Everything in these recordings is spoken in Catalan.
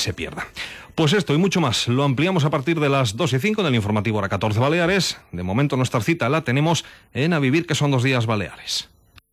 se pierda. Pues esto y mucho más lo ampliamos a partir de las 2:05 en el informativo Hora 14 Baleares. De momento nuestra cita la tenemos en A Vivir, que son 2 días baleares.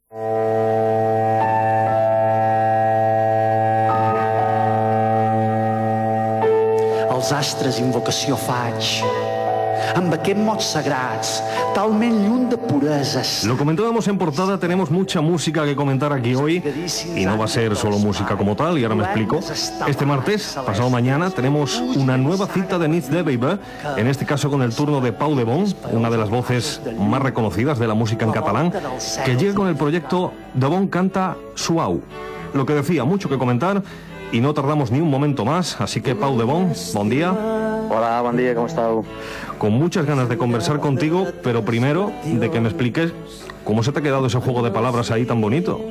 Els astres invocació faig, amb aquests mots sagrats, talment lluny de pureses. Lo comentábamos en portada, tenemos mucha música que comentar aquí hoy, y no va a ser solo música como tal, y ahora me explico. Este martes, pasado mañana, tenemos una nueva cita de Nits de Baby, en este caso con el turno de Pau de Bon, una de las voces más reconocidas de la música en catalán, que llega con el proyecto De Bon Canta Suau. Lo que decía, mucho que comentar, y no tardamos ni un momento más, así que Pau de Bon, bon día. Hola, bon dia, com esteu? Con muchas ganas de conversar contigo, pero primero de que me expliques cómo se te ha quedado ese juego de palabras ahí tan bonito.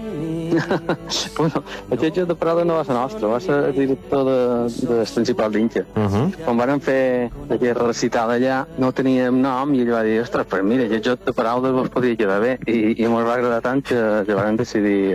Bueno, el jutge de parada no va ser nostre, va ser el director del principal d'Inca. Quan vàrem fer aquella recitada allà, no teníem nom, i ell va dir, ostres, pues mira, el jutge de paraules vos podria quedar bé, i ens va agradar tant que vàrem decidir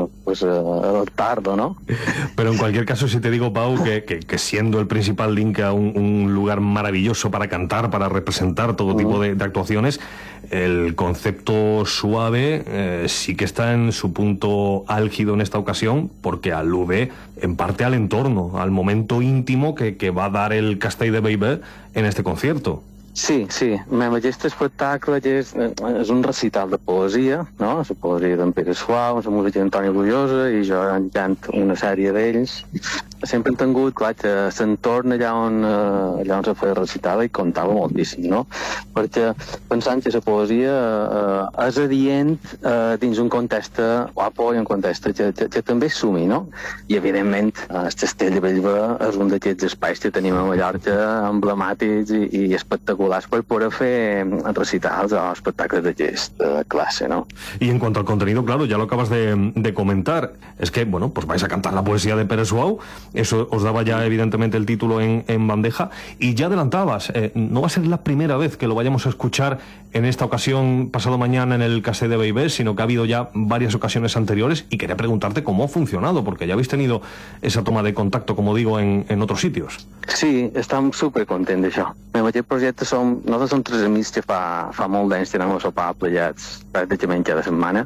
adoptar-lo, ¿no? Pero en cualquier caso, si te digo, Pau, que siendo el principal d'Inca un lugar maravilloso para cantar, para representar todo tipo de actuaciones, el concepto suave sí que está en su punto álgido en esta ocasión, porque alude en parte al entorno, al momento íntimo que va a dar el Castell de Baby en este concierto. Sí, aquest espectacle és un recital de poesia, no? La poesia d'en Pere Suau, la música d'Antoni Bullosa, i jo encant una sèrie d'ells. Sempre hem tingut, clar, que l'entorn allà on se feia recitada i comptava moltíssim, no? Perquè pensant que la poesia és adient dins un context guapo i un context que també és sumi, no? I, evidentment, el Castell de Bellver és un d'aquests espais que tenim a Mallorca emblemàtics i espectaculars per poder fer recitals o espectacles d'aquesta clase, ¿no? Y en cuanto al contenido, claro, ya lo acabas de comentar, es que, bueno, pues vais a cantar la poesía de Pere Suau, eso os daba ya evidentemente el título en bandeja, y ya adelantabas, no va a ser la primera vez que lo vayamos a escuchar en esta ocasión, pasado mañana en el Castell de Baby, sino que ha habido ya varias ocasiones anteriores, y quería preguntarte cómo ha funcionado, porque ya habéis tenido esa toma de contacto, como digo, en otros sitios. Sí, estem supercontents d'això. En aquest projecte nosaltres som 3 amics que fa molt d'anys que anem a sopar plegats pràcticament cada setmana,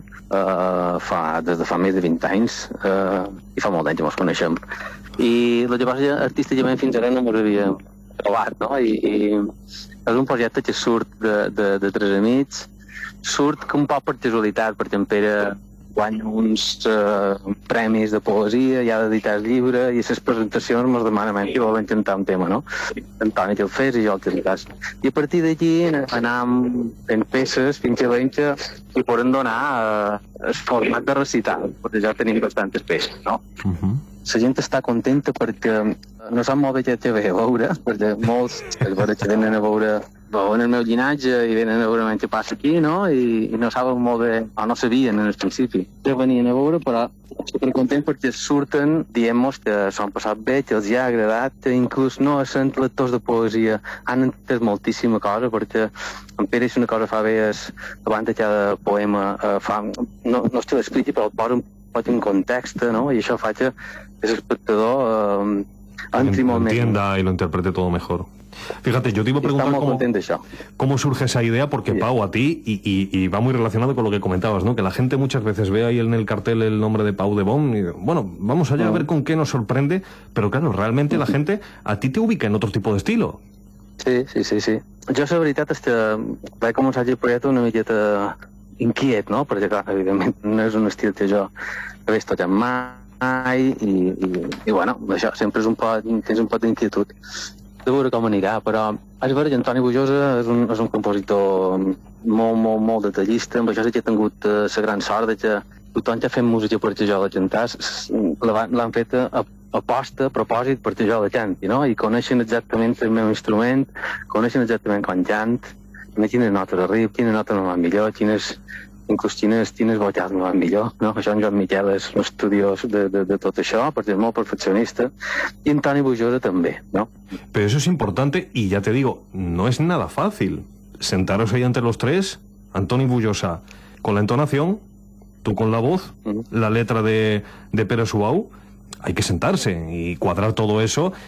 des de fa més de 20 anys, i fa molt d'anys que ens coneixem. I llavors artísticament fins ara no ens havíem trobat, no? I és un projecte que surt de 3 amics, surt un poc per casualitat, perquè en Pere guanya uns premis de poesia, ja ha d'editar el llibre, i a les presentacions ens demanen que volen cantar un tema, no? Antoni que el fes i jo el cantés. I a partir d'aquí anàvem fent peces fins que veiem que li podem donar el format de recital, perquè ja tenim bastantes peces, no? La gent està contenta perquè no sap molt bé què ve a veure, perquè molts que venen a veure el meu llinatge i venen a veure què passa aquí, no? I no saben molt bé, o no sabien en el principi. Ja venien a veure, però supercontents perquè surten, diem-nos que s'han passat bé, que els ha agradat, que inclús no sent lectors de poesia han entès moltíssima cosa, perquè en Pere és una cosa fa bé, abans de cada poema no te l'expliqui, però el posa en context, no? I això fa que l'espectador entri molt més. Entienda y lo interprete todo mejor. Fíjate, yo te iba a preguntar cómo surge esa idea, porque Pau, a ti, y va muy relacionado con lo que comentabas, ¿no? Que la gente muchas veces ve ahí en el cartel el nombre de Pau de Bon y, bueno, vamos allá a ver con qué nos sorprende, pero claro, realmente la gente a ti te ubica en otro tipo de estilo. Sí. Jo, la veritat és que vaig començar el projecte una miqueta inquiet, no? Perquè, clar, evidentment, no és un estil que jo hagués tocat mai i bueno, això sempre tens un pot d'inquietud de veure com anirà, però és vera que Antoni Bullosa és un compositor molt detallista, amb això sí que he tingut la gran sort de que tothom que ha fet música per que jo la cantàs l'han fet aposta, a propòsit per que jo la canti, no? I coneixen exactament el meu instrument, coneixen exactament com cant, quines notes arriba, quines notes no van millor, inclús quines vocals no van millor, no? Això en Joan Miquel és un estudiós de tot això, perquè és molt perfeccionista, i Antoni Bullosa també, ¿no? Pero eso es importante, y ya te digo, no es nada fácil. Sentaros ahí entre los 3, Antoni Bullosa con la entonación, tú con la voz, la letra de Pere Suau, hay que sentarse y cuadrar todo eso